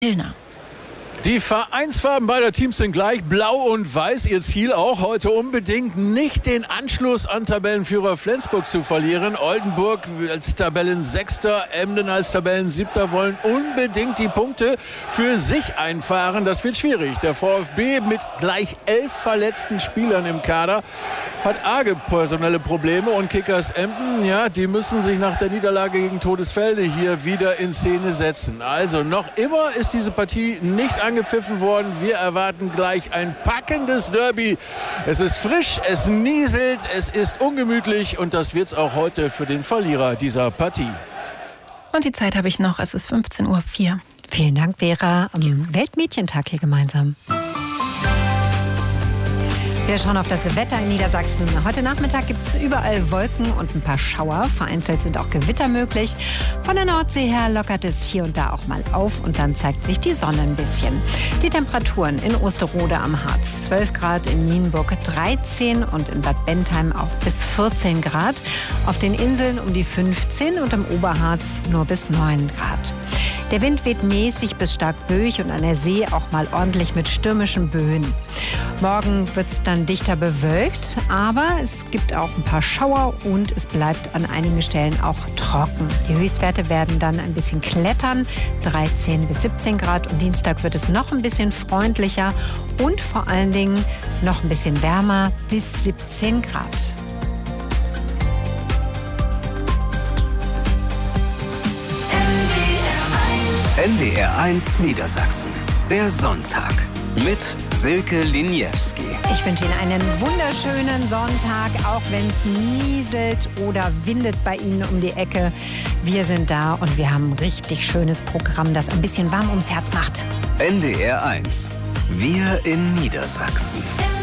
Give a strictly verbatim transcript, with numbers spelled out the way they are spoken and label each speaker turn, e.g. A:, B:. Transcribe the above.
A: Illner.
B: Die Vereinsfarben beider Teams sind gleich, blau und weiß. Ihr Ziel auch heute unbedingt nicht den Anschluss an Tabellenführer Flensburg zu verlieren. Oldenburg als Tabellensechster, Emden als Tabellensiebter wollen unbedingt die Punkte für sich einfahren. Das wird schwierig. Der VfB mit gleich elf verletzten Spielern im Kader hat arge personelle Probleme. Und Kickers Emden, ja, die müssen sich nach der Niederlage gegen Todesfelde hier wieder in Szene setzen. Also noch immer ist diese Partie nicht angepfiffen worden. Wir erwarten gleich ein packendes Derby. Es ist frisch, es nieselt, es ist ungemütlich und das wird es auch heute für den Verlierer dieser Partie.
A: Und die Zeit habe ich noch, es ist fünfzehn Uhr vier.
C: Vielen Dank, Vera, am Weltmädchentag hier gemeinsam. Wir schauen auf das Wetter in Niedersachsen. Heute Nachmittag gibt es überall Wolken und ein paar Schauer. Vereinzelt sind auch Gewitter möglich. Von der Nordsee her lockert es hier und da auch mal auf und dann zeigt sich die Sonne ein bisschen. Die Temperaturen in Osterode am Harz zwölf Grad, in Nienburg dreizehn und in Bad Bentheim auch bis vierzehn Grad. Auf den Inseln um die fünfzehn und im Oberharz nur bis neun Grad. Der Wind weht mäßig bis stark böig und an der See auch mal ordentlich mit stürmischen Böen. Morgen wird es dann dichter bewölkt, aber es gibt auch ein paar Schauer und es bleibt an einigen Stellen auch trocken. Die Höchstwerte werden dann ein bisschen klettern, dreizehn bis siebzehn Grad. Und Dienstag wird es noch ein bisschen freundlicher und vor allen Dingen noch ein bisschen wärmer bis siebzehn Grad.
D: N D R eins Niedersachsen. Der Sonntag mit Silke Liniewski.
C: Ich wünsche Ihnen einen wunderschönen Sonntag, auch wenn es nieselt oder windet bei Ihnen um die Ecke. Wir sind da und wir haben ein richtig schönes Programm, das ein bisschen warm ums Herz macht.
D: N D R eins. Wir in Niedersachsen.